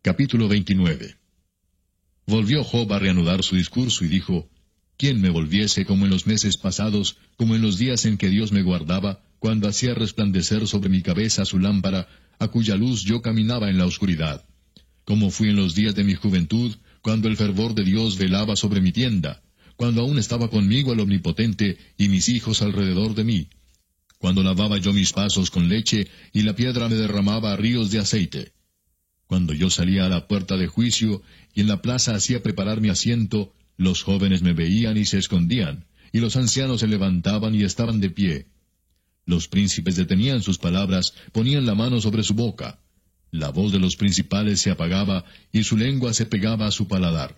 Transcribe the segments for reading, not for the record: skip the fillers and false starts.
Capítulo 29. Volvió Job a reanudar su discurso y dijo, ¿quién me volviese como en los meses pasados, como en los días en que Dios me guardaba, cuando hacía resplandecer sobre mi cabeza su lámpara, a cuya luz yo caminaba en la oscuridad? Como fui en los días de mi juventud, cuando el fervor de Dios velaba sobre mi tienda, cuando aún estaba conmigo el Omnipotente y mis hijos alrededor de mí, cuando lavaba yo mis pasos con leche y la piedra me derramaba ríos de aceite, cuando yo salía a la puerta de juicio y en la plaza hacía preparar mi asiento, los jóvenes me veían y se escondían, y los ancianos se levantaban y estaban de pie. Los príncipes detenían sus palabras, ponían la mano sobre su boca. La voz de los principales se apagaba, y su lengua se pegaba a su paladar.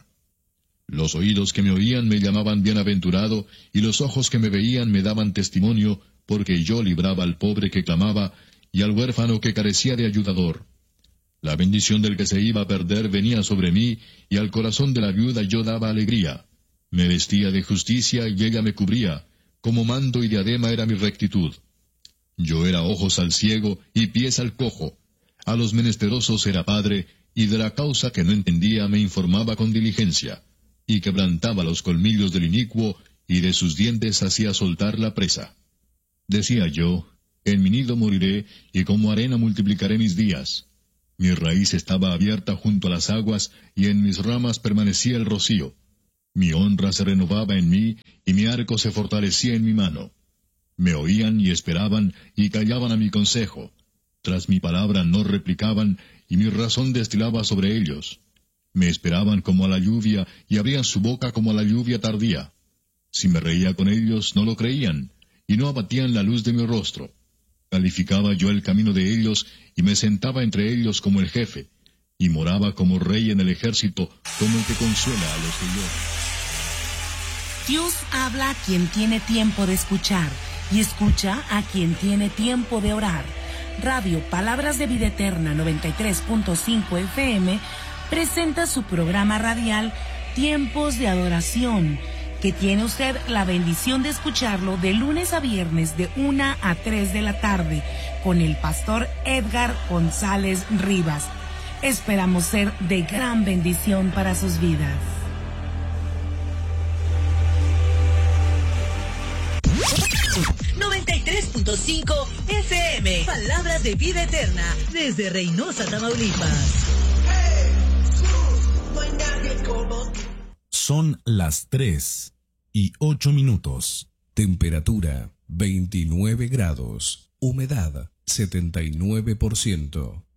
Los oídos que me oían me llamaban bienaventurado, y los ojos que me veían me daban testimonio, porque yo libraba al pobre que clamaba, y al huérfano que carecía de ayudador. La bendición del que se iba a perder venía sobre mí, y al corazón de la viuda yo daba alegría. Me vestía de justicia y ella me cubría, como manto y diadema era mi rectitud. Yo era ojos al ciego y pies al cojo. A los menesterosos era padre, y de la causa que no entendía me informaba con diligencia, y quebrantaba los colmillos del inicuo, y de sus dientes hacía soltar la presa. Decía yo, en mi nido moriré, y como arena multiplicaré mis días. Mi raíz estaba abierta junto a las aguas, y en mis ramas permanecía el rocío. Mi honra se renovaba en mí, y mi arco se fortalecía en mi mano. Me oían y esperaban, y callaban a mi consejo. Tras mi palabra no replicaban, y mi razón destilaba sobre ellos. Me esperaban como a la lluvia, y abrían su boca como a la lluvia tardía. Si me reía con ellos, no lo creían, y no abatían la luz de mi rostro. Calificaba yo el camino de ellos, y me sentaba entre ellos como el jefe, y moraba como rey en el ejército, como el que consuela a los que lloran. Dios habla a quien tiene tiempo de escuchar, y escucha a quien tiene tiempo de orar. Radio Palabras de Vida Eterna 93.5 FM presenta su programa radial Tiempos de Adoración, que tiene usted la bendición de escucharlo de lunes a viernes de 1 a 3 de la tarde con el pastor Edgar González Rivas. Esperamos ser de gran bendición para sus vidas. .5 FM, Palabras de Vida Eterna, desde Reynosa, Tamaulipas. Son las 3:08. Temperatura 29 grados. Humedad 79%.